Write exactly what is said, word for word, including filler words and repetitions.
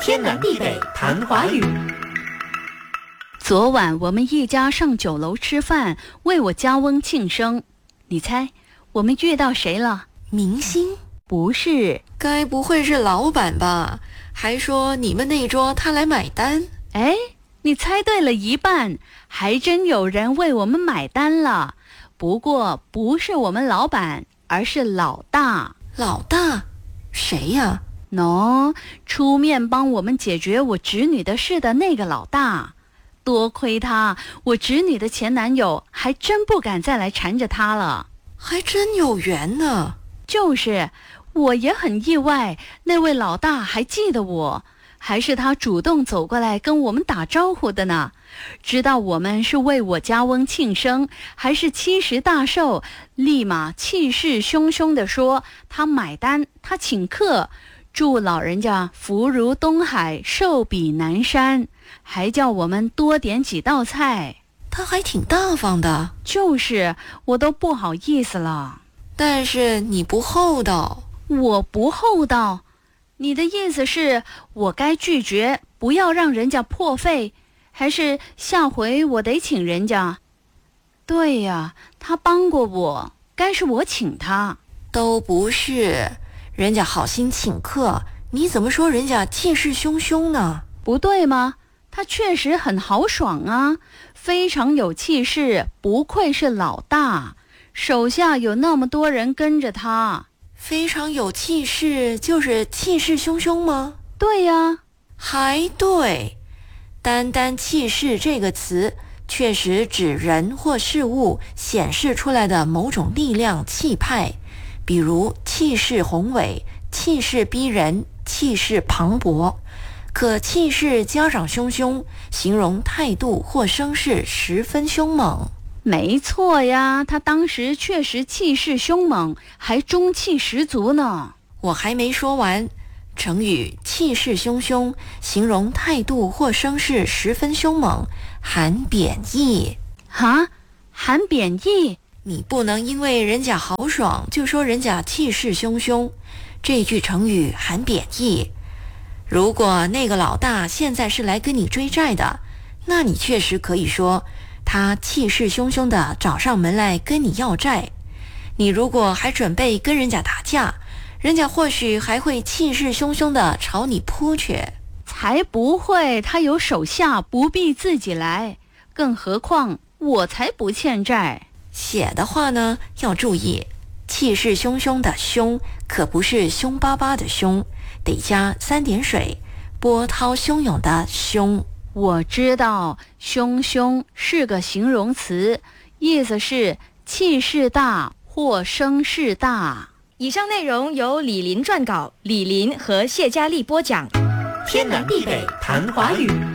天南地北谈华语。 昨晚我们一家上酒楼吃饭，为我家翁庆生。你猜我们遇到谁了？ 明星？ 不是。 该不会是老板吧？还说你们那桌他来买单。 哎，你猜对了一半，还真有人为我们买单了。不过不是我们老板，而是老大。 老大？谁呀？ 喏、no, 出面帮我们解决我侄女的事的那个老大。多亏他，我侄女的前男友还真不敢再来缠着她了。 还真有缘呢。 就是，我也很意外，那位老大还记得我，还是他主动走过来跟我们打招呼的呢。知道我们是为我家翁庆生，还是七十大寿，立马气势汹汹地说他买单，他请客，祝老人家福如东海，寿比南山，还叫我们多点几道菜。 他还挺大方的。 就是，我都不好意思了。 但是你不厚道。 我不厚道？你的意思是我该拒绝，不要让人家破费，还是下回我得请人家？对呀，他帮过我，该是我请他。 都不是，人家好心请客，你怎么说人家气势汹汹呢？ 不对吗？他确实很豪爽啊，非常有气势，不愧是老大，手下有那么多人跟着他。 非常有气势，就是气势汹汹吗？ 对呀。 还对，单单气势这个词确实指人或事物显示出来的某种力量气派，比如气势宏伟、气势逼人、气势磅礴。可气势加上汹汹，形容态度或声势十分凶猛。 没错呀，他当时确实气势凶猛，还中气十足呢。 我还没说完，成语气势汹汹形容态度或声势十分凶猛，含贬义。 哈？含贬义？ 你不能因为人家豪爽就说人家气势汹汹，这句成语含贬义。如果那个老大现在是来跟你追债的，那你确实可以说他气势汹汹地找上门来跟你要债。你如果还准备跟人家打架，人家或许还会气势汹汹地朝你扑去。 才不会，他有手下，不必自己来。更何况我才不欠债。 写的话呢，要注意，气势汹汹的汹可不是凶巴巴的凶，得加三点水，波涛汹涌的汹。 我知道，汹汹是个形容词，意思是气势大或声势大。 以上内容由李林撰稿，李林和谢佳丽播讲。 天南地北谈华语。